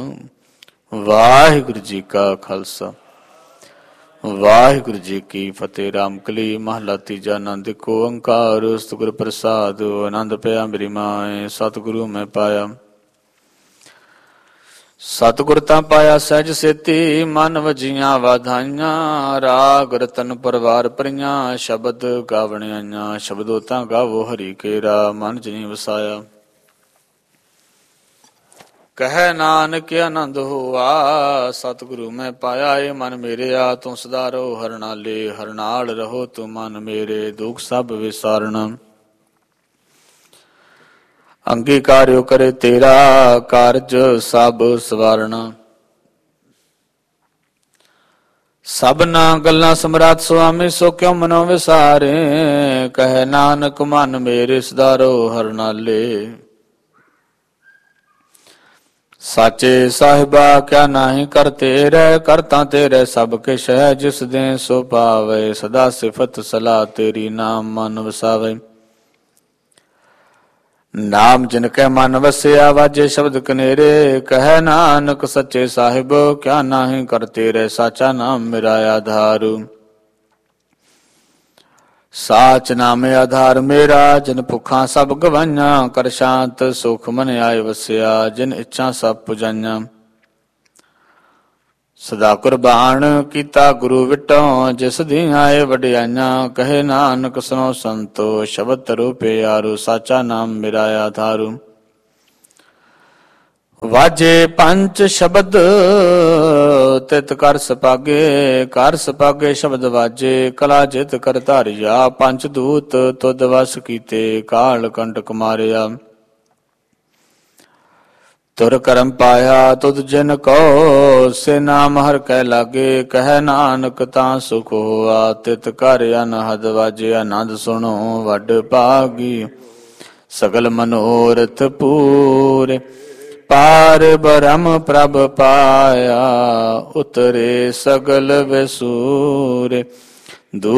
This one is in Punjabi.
ਵਾਹਿਗੁਰੂ ਜੀ ਕਾ ਖਾਲਸਾ ਵਾਹਿਗੁਰੂ ਜੀ ਕੀ ਫਤਿਹ। ਰਾਮਕਲੀ ਮਹਲਾ ਤੀਜਾ। ਆਨੰਦ ਇੱਕ ਓੰਕਾਰ ਸਤਿਗੁਰ ਪ੍ਰਸਾਦ। ਆਨੰਦ ਪਿਆ ਮੇਰੀ ਮਾਏ ਸਤਿਗੁਰੂ ਮੈਂ ਪਾਇਆ। ਸਤਿਗੁਰ ਤਾਂ ਪਾਇਆ ਸਹਿਜ ਸੇਤੀ, ਮਨ ਵਜੀਆਂ ਵਾਧਾਈਆਂ। ਰਾਗ ਰਤਨ ਪਰਵਾਰ ਭਰੀਆਂ, ਸ਼ਬਦ ਗਾਵਣ ਆਈਆਂ। ਸ਼ਬਦੋ ਤਾਂ ਗਾਵੋ ਹਰੀ ਕੇਰਾ, ਮਨ ਜਿਨੀ ਵਸਾਇਆ। ਕਹਿ ਨਾਨਕ ਆਨੰਦ ਹੋਆ, ਸਤਿਗੁਰੂ ਮੈਂ ਪਾਇਆ। ਏ ਮਨ ਮੇਰਿਆ ਤੂੰ ਸਦਾ ਰਹੋ ਹਰ ਨਾਲੇ। ਹਰ ਨਾਲ ਰਹੋ ਤੂੰ ਮਨ ਮੇਰੇ, ਦੁਖ ਸਭ ਵਿਸਾਰਣ। ਅੰਗੀਕਾਰਿਓ ਕਰੇ ਤੇਰਾ, ਕਾਰਜ ਸਭ ਸਵਾਰਣਾ। ਸਭਨਾ ਗੱਲਾਂ ਸਮਰਾਟ ਸੁਆਮੀ, ਸੋ ਕਿਉ ਮਨੋ ਵਿਸਾਰੇ। ਕਹਿ ਨਾਨਕ ਮਨ ਮੇਰੇ ਸਦਾ ਰਹੋ ਹਰ ਨਾਲੇ। ਸਾਚੇ ਸਾਹਿਬਾ ਕਿਆ ਨਾਹੀ ਕਰ ਤੇਰੇ, ਕਰਤਾ ਤੇਰੇ ਸਭ ਕਿਛ ਹੈ। ਜਿਸ ਦੇ ਸੋ ਪਾਵੇ, ਸਦਾ ਸਿਫਤ ਸਲਾਹ ਤੇਰੀ, ਨਾਮ ਮਨ ਵਸਾਵੇ। ਨਾਮ ਜਿਨ ਕੈ ਮਨ ਵਸਿਆ, ਵਾਜੇ ਸ਼ਬਦ ਕਨੇਰੇ। ਕਹਿ ਨਾਨਕ ਸੱਚੇ ਸਾਹਿਬ ਕਿਆ ਨਾਹੀ ਕਰ ਤੇਰੇ, ਸਾਚਾ ਨਾਮ ਮੇਰਾ ਆਧਾਰੂ। ਸਾਚ ਨਾਮ ਆਧਾਰ ਮੇਰਾ, ਜਿਨ ਭੁੱਖਾਂ ਸਭ ਗਵਾਈਆਂ। ਕਰ ਸ਼ਾਂਤ ਸੁਖ ਮਨ ਆਏ ਵਸਿਆ, ਜਿਨ ਇੱਛਾ ਸਭ ਪੁਜਾਈਆਂ। ਸਦਾ ਕੁਰਬਾਨ ਕੀਤਾ ਗੁਰੂ ਵਿਟੋ, ਜਿਸ ਦੀਆਂ ਆਏ ਵਡਿਆਈਆਂ। ਕਹੇ ਨਾਨਕ ਸੁਨੋ ਸੰਤੋ, ਸ਼ਬਦ ਤਰੁ ਪਿਆਰੂ। ਸਾਚਾ ਨਾਮ ਮੇਰਾ ਆਧਾਰੂ। ਵਾਜੇ ਪੰਚ ਸ਼ਬਦ ਤਿਤ ਕਰ ਸਪਾਗੇ, ਕਰ ਸਪਾਗੇ ਸ਼ਬਦ ਵਾਜੇ। ਕਲਾ ਜਿਤ ਕਰ ਧਾਰਿਆ, ਪੰਚ ਦੂਤ ਤੁਧ ਵਸ ਕੀਤੇ। ਕਾਲ ਕੰਟਕ ਮਾਰਿਆ, ਤੁਰ ਕਰਮ ਪਾਇਆ ਤੁਧ ਜਿਨ ਕੋ। ਸੇ ਨਾਮ ਹਰ ਕੈ ਲਾਗੇ, ਕਹਿ ਨਾਨਕ ਤਾਂ ਸੁਖ ਹੋਆ। ਤਿਤ ਕਰ ਅਨਹਦ ਵਾਜੇ, ਆਨੰਦ ਸੁਣੋ ਵੱਡ ਭਾਗੀ। ਸਗਲ ਮਨੋਰਥ ਪੂਰੇ, ਪਾਰ ਬ੍ਰਹਮ ਪ੍ਰਭ ਪਾਇਆ। ਉਤਰੇ ਸਗਲ ਵਿਸੂਰੇ,